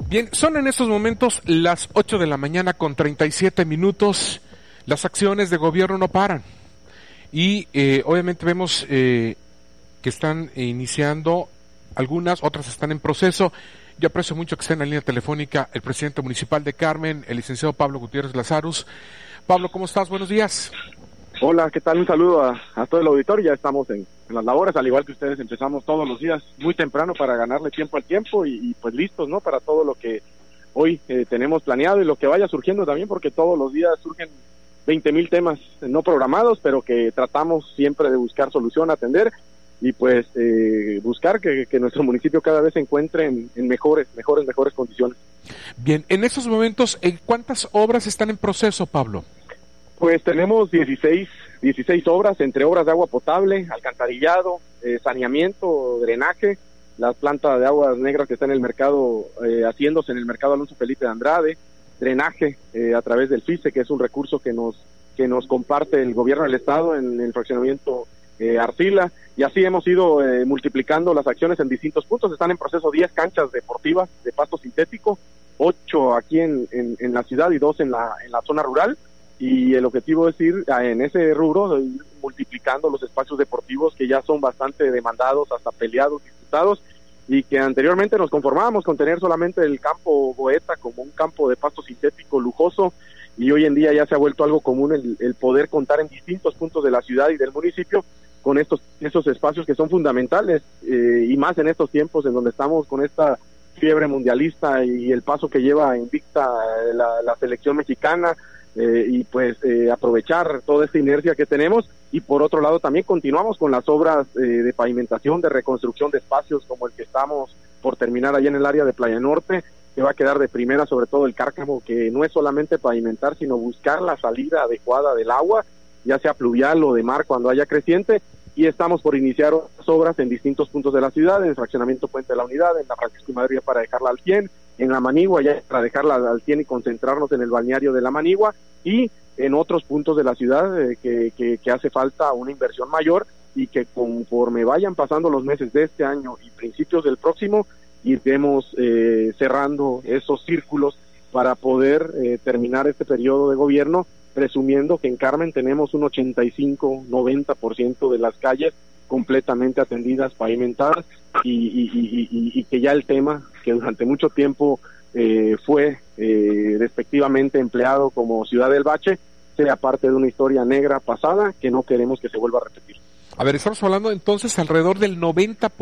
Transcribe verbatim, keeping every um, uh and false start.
Bien, son en estos momentos las ocho de la mañana con treinta y siete minutos. Las acciones de gobierno no paran. Y eh, obviamente vemos eh, que están iniciando algunas, otras están en proceso. Yo aprecio mucho que esté en la línea telefónica el presidente municipal de Carmen, el licenciado Pablo Gutiérrez Lazarus. Pablo, ¿cómo estás? Buenos días. Hola, ¿qué tal? Un saludo a, a todo el auditorio. Ya estamos en, en las labores, al igual que ustedes, empezamos todos los días muy temprano para ganarle tiempo al tiempo y, y pues listos, ¿no? Para todo lo que hoy eh, tenemos planeado y lo que vaya surgiendo también, porque todos los días surgen veinte mil temas no programados, pero que tratamos siempre de buscar solución, atender y pues eh, buscar que, que nuestro municipio cada vez se encuentre en, en mejores, mejores, mejores condiciones. Bien, en estos momentos, ¿cuántas obras están en proceso, Pablo? Pues tenemos dieciséis, dieciséis obras, entre obras de agua potable, alcantarillado, eh, saneamiento, drenaje, la planta de aguas negras que está en el mercado, eh, haciéndose en el mercado Alonso Felipe de Andrade, drenaje eh, a través del FICE, que es un recurso que nos que nos comparte el gobierno del estado en el fraccionamiento eh, Arcila, y así hemos ido eh, multiplicando las acciones en distintos puntos. Están en proceso diez canchas deportivas de pasto sintético, ocho aquí en, en, en la ciudad y dos en la, en la zona rural. Y el objetivo es ir en ese rubro, ir multiplicando los espacios deportivos que ya son bastante demandados, hasta peleados, disputados, y que anteriormente nos conformábamos con tener solamente el campo Goeta como un campo de pasto sintético lujoso, y hoy en día ya se ha vuelto algo común el, el poder contar en distintos puntos de la ciudad y del municipio con estos esos espacios que son fundamentales, eh, y más en estos tiempos en donde estamos con esta fiebre mundialista y el paso que lleva invicta la, la selección mexicana. Eh, y pues eh, aprovechar toda esta inercia que tenemos, y por otro lado también continuamos con las obras eh, de pavimentación, de reconstrucción de espacios como el que estamos por terminar allá en el área de Playa Norte, que va a quedar de primera, sobre todo el cárcamo, que no es solamente pavimentar, sino buscar la salida adecuada del agua, ya sea pluvial o de mar cuando haya creciente, y estamos por iniciar otras obras en distintos puntos de la ciudad, en el fraccionamiento Puente de la Unidad, en la Francisco y Madrid para dejarla al cien, en la Manigua ya para dejarla al cien y concentrarnos en el balneario de la Manigua, y en otros puntos de la ciudad eh, que, que, que hace falta una inversión mayor, y que conforme vayan pasando los meses de este año y principios del próximo, iremos eh, cerrando esos círculos para poder eh, terminar este periodo de gobierno, presumiendo que en Carmen tenemos un ochenta y cinco, noventa por ciento de las calles completamente atendidas, pavimentadas, y, y, y, y, y que ya el tema que durante mucho tiempo eh, fue eh, despectivamente empleado como Ciudad del Bache sea parte de una historia negra pasada que no queremos que se vuelva a repetir. A ver, estamos hablando entonces alrededor del noventa por ciento